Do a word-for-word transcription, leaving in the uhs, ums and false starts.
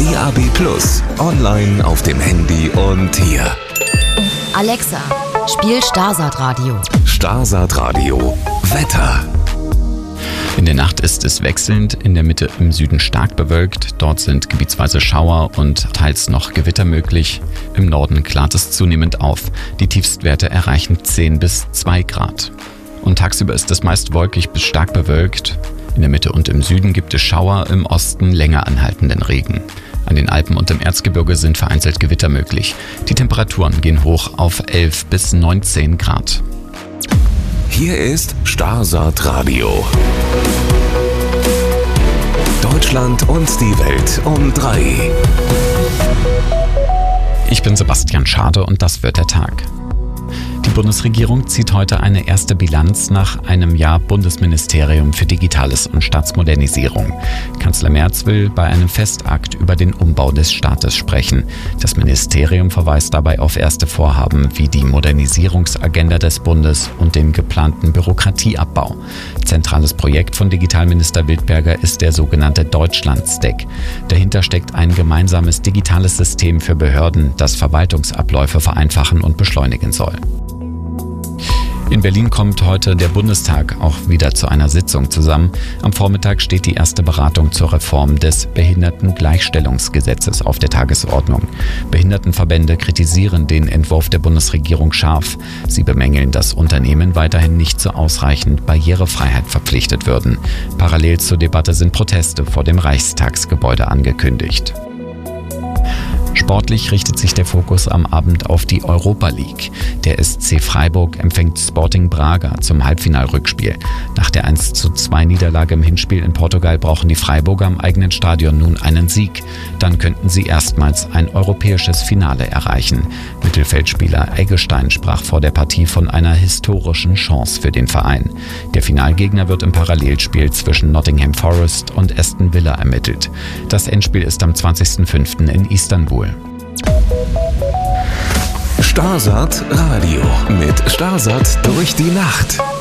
D A B Plus, online auf dem Handy und hier. Alexa, spiel Starsat Radio. Starsat Radio. Wetter. In der Nacht ist es wechselnd, in der Mitte im Süden stark bewölkt. Dort sind gebietsweise Schauer und teils noch Gewitter möglich. Im Norden klart es zunehmend auf. Die Tiefstwerte erreichen zehn bis zwei Grad. Und tagsüber ist es meist wolkig bis stark bewölkt. In der Mitte und im Süden gibt es Schauer, im Osten länger anhaltenden Regen. An den Alpen und im Erzgebirge sind vereinzelt Gewitter möglich. Die Temperaturen gehen hoch auf elf bis neunzehn Grad. Hier ist Starsat Radio. Deutschland und die Welt um drei. Ich bin Sebastian Schade und das wird der Tag. Die Bundesregierung zieht heute eine erste Bilanz nach einem Jahr Bundesministerium für Digitales und Staatsmodernisierung. Kanzler Merz will bei einem Festakt über den Umbau des Staates sprechen. Das Ministerium verweist dabei auf erste Vorhaben wie die Modernisierungsagenda des Bundes und den geplanten Bürokratieabbau. Zentrales Projekt von Digitalminister Wildberger ist der sogenannte Deutschland-Stack. Dahinter steckt ein gemeinsames digitales System für Behörden, das Verwaltungsabläufe vereinfachen und beschleunigen soll. In Berlin kommt heute der Bundestag auch wieder zu einer Sitzung zusammen. Am Vormittag steht die erste Beratung zur Reform des Behindertengleichstellungsgesetzes auf der Tagesordnung. Behindertenverbände kritisieren den Entwurf der Bundesregierung scharf. Sie bemängeln, dass Unternehmen weiterhin nicht zu ausreichend Barrierefreiheit verpflichtet würden. Parallel zur Debatte sind Proteste vor dem Reichstagsgebäude angekündigt. Sportlich richtet sich der Fokus am Abend auf die Europa League. Der S C Freiburg empfängt Sporting Braga zum Halbfinalrückspiel. Nach der eins zu zwei Niederlage im Hinspiel in Portugal brauchen die Freiburger am eigenen Stadion nun einen Sieg. Dann könnten sie erstmals ein europäisches Finale erreichen. Mittelfeldspieler Eggestein sprach vor der Partie von einer historischen Chance für den Verein. Der Finalgegner wird im Parallelspiel zwischen Nottingham Forest und Aston Villa ermittelt. Das Endspiel ist am zwanzigsten fünften in Istanbul. Starsat Radio mit Starsat durch die Nacht.